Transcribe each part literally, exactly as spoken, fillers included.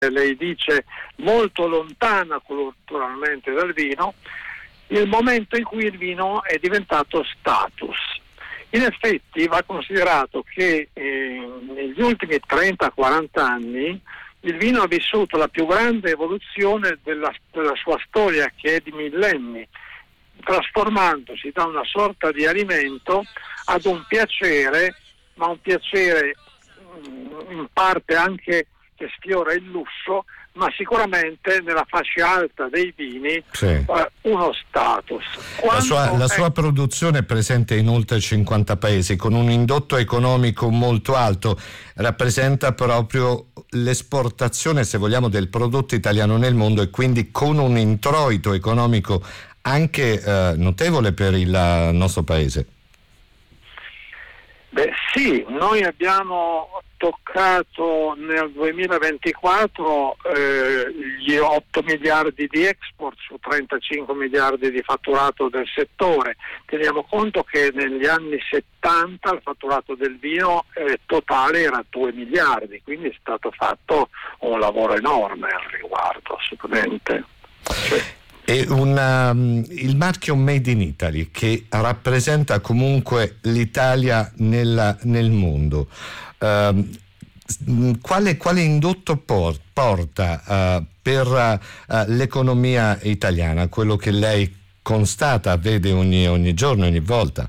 lei dice molto lontana culturalmente dal vino, il momento in cui il vino è diventato status. In effetti va considerato che eh, negli ultimi trenta quaranta anni il vino ha vissuto la più grande evoluzione della, della sua storia, che è di millenni, trasformandosi da una sorta di alimento ad un piacere, ma un piacere in parte anche che sfiora il lusso, ma sicuramente nella fascia alta dei vini sì. eh, uno status. La sua, la sua è... produzione è presente in oltre cinquanta paesi, con un indotto economico molto alto, rappresenta proprio l'esportazione, se vogliamo, del prodotto italiano nel mondo, e quindi con un introito economico anche eh, notevole per il nostro paese. Beh sì, noi abbiamo toccato nel duemilaventiquattro eh, gli otto miliardi di export su trentacinque miliardi di fatturato del settore. Teniamo conto che negli anni settanta il fatturato del vino eh, totale era due miliardi, quindi è stato fatto un lavoro enorme al riguardo, assolutamente. Cioè, E una, il marchio Made in Italy, che rappresenta comunque l'Italia nella, nel mondo, uh, quale, quale indotto por, porta uh, per uh, l'economia italiana, quello che lei constata, vede ogni, ogni giorno, ogni volta?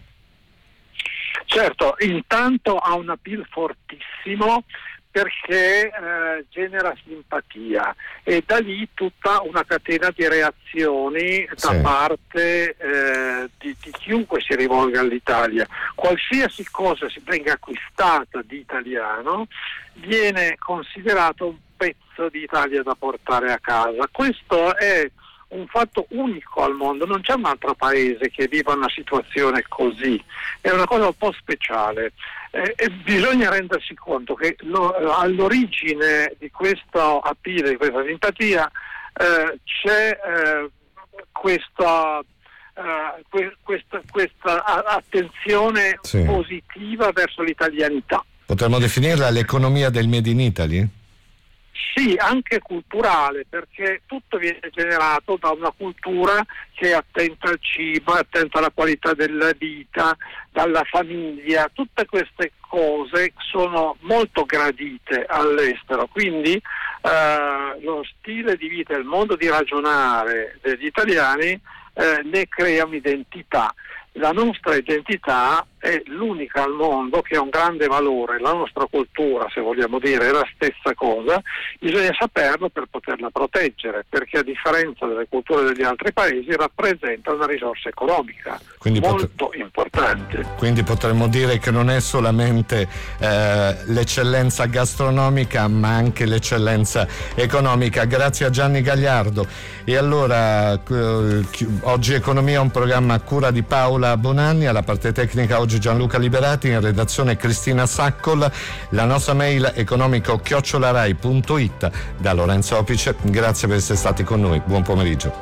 Certo, intanto ha un appeal fortissimo, perché eh, genera simpatia, e da lì tutta una catena di reazioni da sì. parte eh, di, di chiunque si rivolga all'Italia. Qualsiasi cosa si venga acquistata di italiano viene considerato un pezzo di Italia da portare a casa. Questo è un fatto unico al mondo, non c'è un altro paese che viva una situazione così, è una cosa un po' speciale. Eh, e bisogna rendersi conto che lo, all'origine di questo appeal, di questa simpatia, eh, c'è eh, questa, eh, que, questa, questa attenzione sì. positiva verso l'italianità. Potremmo definirla l'economia del Made in Italy? Sì, anche culturale, perché tutto viene generato da una cultura che è attenta al cibo, è attenta alla qualità della vita, dalla famiglia. Tutte queste cose sono molto gradite all'estero, quindi eh, lo stile di vita, il modo di ragionare degli italiani eh, ne crea un'identità. La nostra identità è l'unica al mondo che ha un grande valore, la nostra cultura, se vogliamo dire, è la stessa cosa, bisogna saperlo per poterla proteggere, perché a differenza delle culture degli altri paesi rappresenta una risorsa economica quindi molto pot- importante. Quindi potremmo dire che non è solamente eh, l'eccellenza gastronomica, ma anche l'eccellenza economica. Grazie a Gianni Gagliardo. E allora eh, oggi Economia è un programma a cura di Paola Bonanni, alla parte tecnica oggi Gianluca Liberati, in redazione Cristina Saccol, la nostra mail economico chiocciola rai punto it, da Lorenzo Opice. Grazie per essere stati con noi, buon pomeriggio.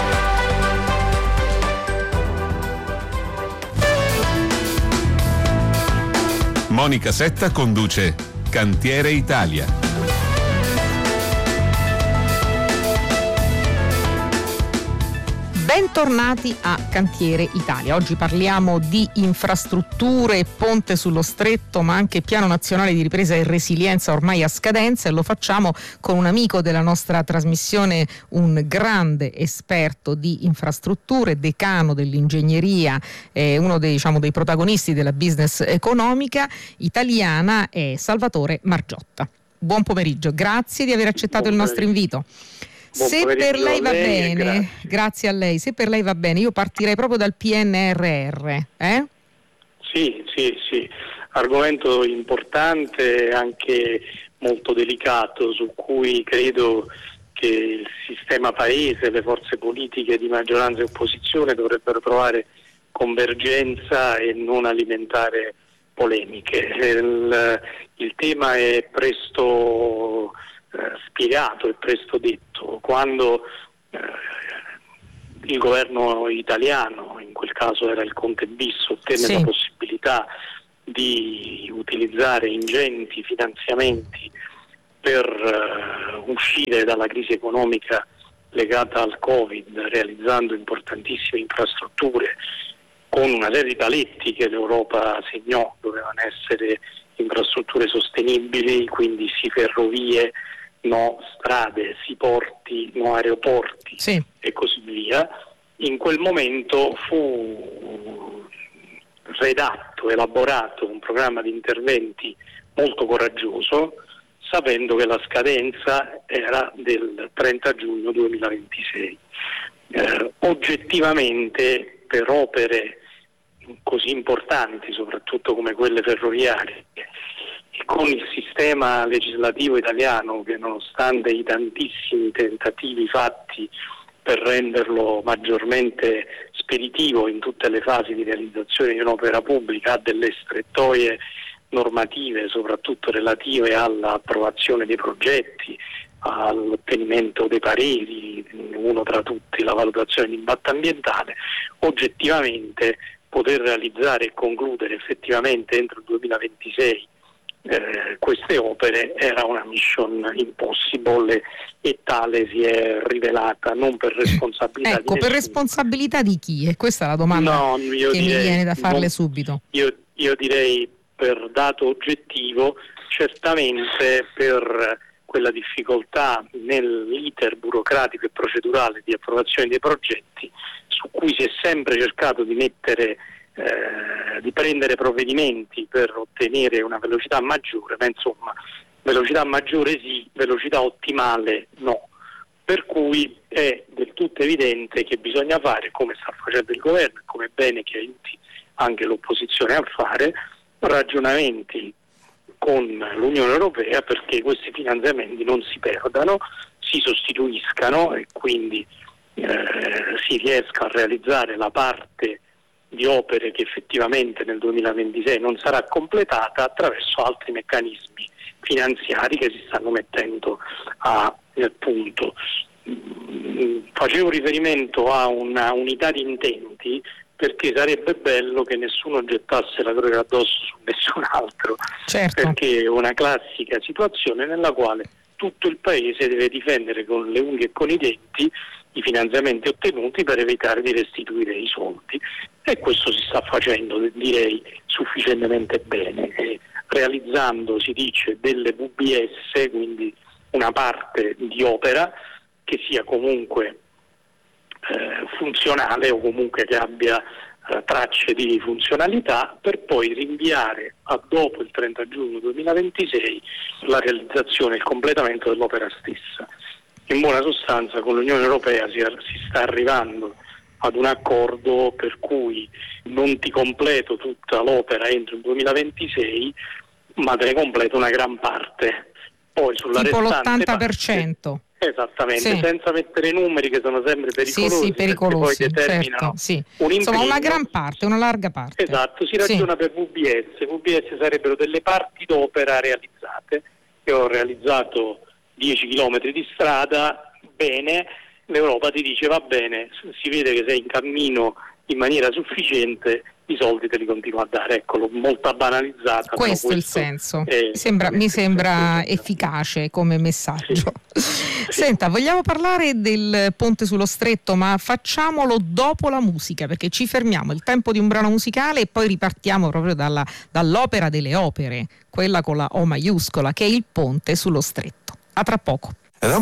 Monica Setta conduce Cantiere Italia. Bentornati a Cantiere Italia. Oggi parliamo di infrastrutture, ponte sullo stretto, ma anche piano nazionale di ripresa e resilienza ormai a scadenza, e lo facciamo con un amico della nostra trasmissione, un grande esperto di infrastrutture, decano dell'ingegneria, eh, uno dei, diciamo, dei protagonisti della business economica italiana, è Salvatore Margiotta. Buon pomeriggio, grazie di aver accettato il nostro invito. Se per lei va lei, bene, grazie. grazie a lei, se per lei va bene, io partirei proprio dal P N R R. Eh? Sì, sì, sì, argomento importante, anche molto delicato, su cui credo che il sistema paese, le forze politiche di maggioranza e opposizione dovrebbero trovare convergenza e non alimentare polemiche. Il, il tema è presto eh, spiegato, è presto detto. Quando eh, il governo italiano, in quel caso era il Conte bis, ottenne sì. la possibilità di utilizzare ingenti finanziamenti per uh, uscire dalla crisi economica legata al Covid, realizzando importantissime infrastrutture con una serie di paletti che l'Europa segnò. Dovevano essere infrastrutture sostenibili, quindi sì ferrovie, no strade, sì porti, no aeroporti, sì, e così via. In quel momento fu redatto, elaborato un programma di interventi molto coraggioso, sapendo che la scadenza era del trenta giugno duemilaventisei. Eh, oggettivamente, per opere così importanti, soprattutto come quelle ferroviarie, e con il sistema legislativo italiano che, nonostante i tantissimi tentativi fatti per renderlo maggiormente speditivo in tutte le fasi di realizzazione di un'opera pubblica, ha delle strettoie normative, soprattutto relative all'approvazione dei progetti, all'ottenimento dei pareri, uno tra tutti la valutazione di impatto ambientale. Oggettivamente poter realizzare e concludere effettivamente entro il duemilaventisei eh, queste opere era una mission impossible, e, e tale si è rivelata, non per responsabilità ecco, di per nessuno. responsabilità di chi? E questa è la domanda no, che direi, mi viene da farle non, subito. Io, io direi per dato oggettivo, certamente per quella difficoltà nell'iter burocratico e procedurale di approvazione dei progetti, su cui si è sempre cercato di mettere eh, di prendere provvedimenti per ottenere una velocità maggiore, ma insomma velocità maggiore sì, velocità ottimale no. Per cui è del tutto evidente che bisogna fare, come sta facendo il governo, come è bene che aiuti anche l'opposizione a fare, ragionamenti con l'Unione Europea perché questi finanziamenti non si perdano, si sostituiscano e quindi eh, si riesca a realizzare la parte di opere che effettivamente nel duemilaventisei non sarà completata attraverso altri meccanismi finanziari che si stanno mettendo a eh, punto. Facevo riferimento a una unità di intenti perché sarebbe bello che nessuno gettasse la croce addosso su nessun altro, certo. Perché è una classica situazione nella quale tutto il paese deve difendere con le unghie e con i denti i finanziamenti ottenuti per evitare di restituire i soldi, e questo si sta facendo, direi, sufficientemente bene, e realizzando, si dice, delle V B S, quindi una parte di opera che sia comunque Eh, funzionale o comunque che abbia eh, tracce di funzionalità, per poi rinviare a dopo il trenta giugno duemilaventisei la realizzazione e il completamento dell'opera stessa. In buona sostanza con l'Unione Europea si, si sta arrivando ad un accordo per cui non ti completo tutta l'opera entro il duemilaventisei, ma te ne completo una gran parte. Poi sulla tipo restante l'ottanta per cento. Parte, Esattamente, sì. senza mettere numeri che sono sempre pericolosi, sì, sì, pericolosi, poi determinano certo, sì. un impegno. Insomma, una gran parte, una larga parte. Esatto, si ragiona sì. per V B S. V B S sarebbero delle parti d'opera realizzate. Io ho realizzato dieci chilometri di strada, bene, l'Europa ti dice va bene, si vede che sei in cammino in maniera sufficiente, i soldi te li continua a dare. Eccolo, molto banalizzata. Questo è il senso. È, sembra, mi sembra efficace come messaggio. Sì. Senta, vogliamo parlare del Ponte sullo Stretto, ma facciamolo dopo la musica, perché ci fermiamo il tempo di un brano musicale e poi ripartiamo proprio dalla, dall'opera delle opere, quella con la O maiuscola, che è il Ponte sullo Stretto. A tra poco.